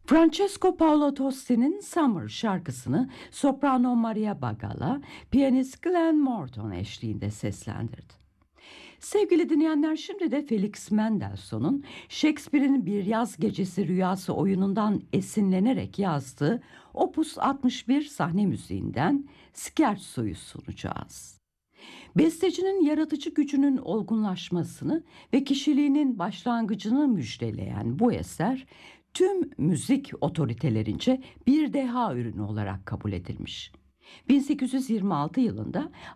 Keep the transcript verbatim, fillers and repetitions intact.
Francesco Paolo Tosti'nin Summer şarkısını soprano Maria Bagala, piyanist Glenn Morton eşliğinde seslendirdi. Sevgili dinleyenler, şimdi de Felix Mendelssohn'un Shakespeare'in Bir Yaz Gecesi Rüyası oyunundan esinlenerek yazdığı Opus altmış bir sahne müziğinden Scherzo'yu sunacağız. Bestecinin yaratıcı gücünün olgunlaşmasını ve kişiliğinin başlangıcını müjdeleyen bu eser, tüm müzik otoritelerince bir deha ürünü olarak kabul edilmiş. bin sekiz yüz yirmi altı yılında